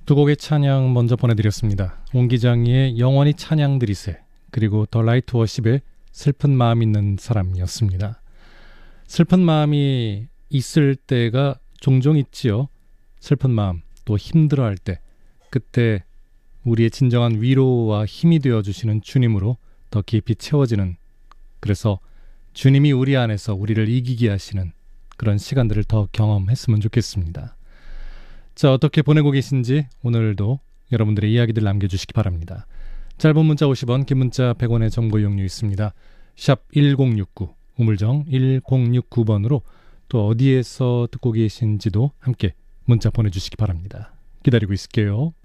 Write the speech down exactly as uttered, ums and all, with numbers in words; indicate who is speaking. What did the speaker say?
Speaker 1: 두 곡의 찬양 먼저 보내드렸습니다. 옹기장이의 영원히 찬양 드리세, 그리고 더 라이트 워십의 슬픈 마음 있는 사람이었습니다. 슬픈 마음이 있을 때가 종종 있지요. 슬픈 마음, 또 힘들어할 때, 그때 우리의 진정한 위로와 힘이 되어주시는 주님으로 더 깊이 채워지는, 그래서 주님이 우리 안에서 우리를 이기게 하시는 그런 시간들을 더 경험했으면 좋겠습니다. 자, 어떻게 보내고 계신지 오늘도 여러분들의 이야기들 남겨주시기 바랍니다. 짧은 문자 오십 원, 긴 문자 백 원의 정보 이용료 있습니다. 샵 일공육구, 우물정 일공육구 번으로 또 어디에서 듣고 계신지도 함께 문자 보내주시기 바랍니다. 기다리고 있을게요.